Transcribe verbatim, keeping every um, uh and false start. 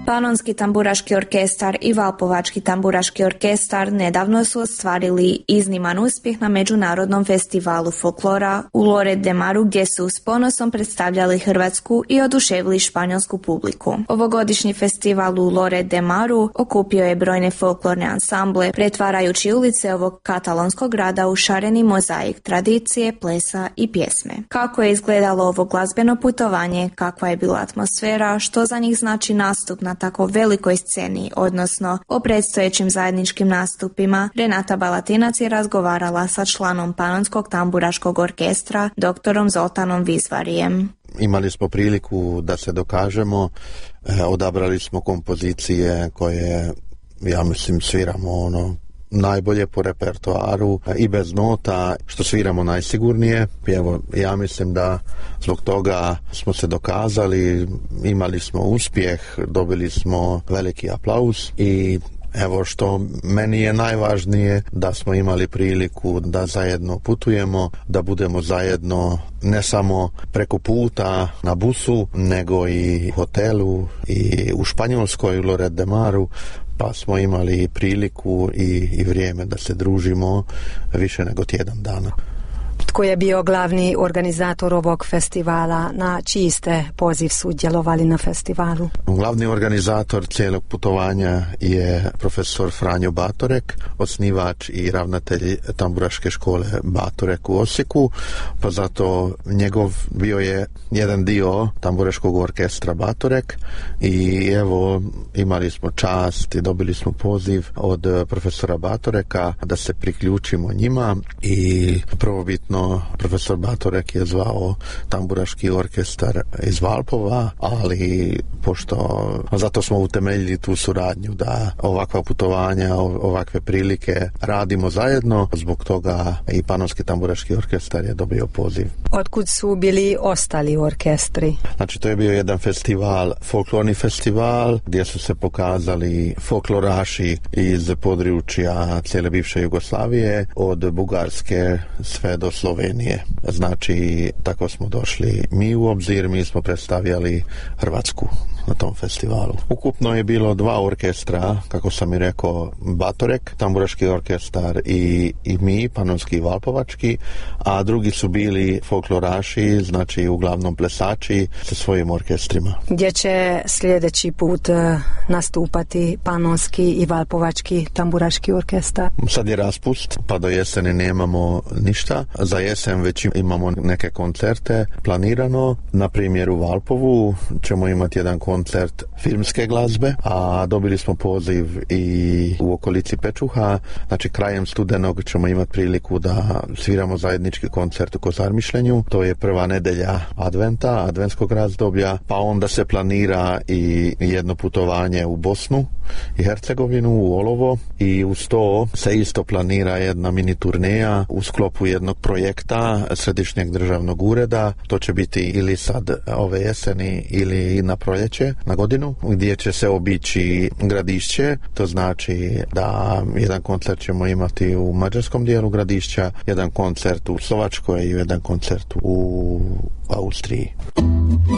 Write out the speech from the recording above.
Panonski tamburaški orkestar i Valpovački tamburaški orkestar nedavno su ostvarili izniman uspjeh na međunarodnom festivalu folklora u Lloret de Maru, gdje su s ponosom predstavljali Hrvatsku i oduševili španjolsku publiku. Ovogodišnji festival u Lloret de Maru okupio je brojne folklorne ansamble, pretvarajući ulice ovog katalonskog grada u šareni mozaik tradicije, plesa i pjesme. Kako je izgledalo ovo glazbeno putovanje, kakva je bila atmosfera, što za njih znači nastup na tako velikoj sceni, odnosno o predstojećim zajedničkim nastupima, Renata Balatinac je razgovarala sa članom Panonskog tamburaškog orkestra, doktorom Zoltanom Vizvarijem. Imali smo priliku da se dokažemo, odabrali smo kompozicije koje, ja mislim, sviramo ono najbolje po repertoaru i bez nota, što sviramo najsigurnije. Evo, ja mislim da zbog toga smo se dokazali, imali smo uspjeh, dobili smo veliki aplauz i evo što meni je najvažnije, da smo imali priliku da zajedno putujemo, da budemo zajedno ne samo preko puta na busu, nego i u hotelu i u Španjolskoj, u Lloret de Maru, pa smo imali priliku i, i vrijeme da se družimo više nego tjedan dana. Tko je bio glavni organizator ovog festivala? Na čiji ste poziv sudjelovali na festivalu? Glavni organizator cijelog putovanja je profesor Franjo Batorek, osnivač i ravnatelj tamburaške škole Batorek u Osijeku, pa zato njegov bio je jedan dio tamburaškog orkestra Batorek i evo imali smo čast i dobili smo poziv od profesora Batoreka da se priključimo njima i prvobitno profesor Batorek je zvao tamburaški orkestar iz Valpova, ali pošto zato smo utemeljili tu suradnju da ovakva putovanja, ovakve prilike radimo zajedno, zbog toga i Panonski tamburaški orkestar je dobio poziv. Otkud su bili ostali orkestri? Znači, to je bio jedan festival, folklorni festival, gdje su se pokazali folkloraši iz područja cijele bivše Jugoslavije, od Bugarske sve do Slovenije. Znači, tako smo došli mi u obzir, mi smo predstavljali Hrvatsku na tom festivalu. Ukupno je bilo dva orkestra, kako sam i rekao, Batorek, tamburaški orkestar i, i mi, Panonski i Valpovački, a drugi su bili folkloraši, znači uglavnom plesači sa svojim orkestrima. Gdje će sljedeći put nastupati Panonski i Valpovački tamburaški orkestar? Sad je raspust, pa do jeseni nemamo ništa. Za jesen već imamo neke koncerte planirano. Na primjer u Valpovu ćemo imati jedan koncert filmske glazbe, a dobili smo poziv i u okolici Pečuha. Znači, krajem studenog ćemo imati priliku da sviramo zajednički koncert u Kozarmišljenju. To je prva nedelja adventa, adventskog razdoblja, pa onda se planira i jedno putovanje u Bosnu i Hercegovinu, u Olovo, i uz to se isto planira jedna mini turneja u sklopu jednog projekta Središnjeg državnog ureda. To će biti ili sad ove jeseni ili na proljeće na godinu, gdje će se obići Gradišće. To znači da jedan koncert ćemo imati u mađarskom dijelu Gradišća, jedan koncert u Slovačkoj i jedan koncert u Austriji.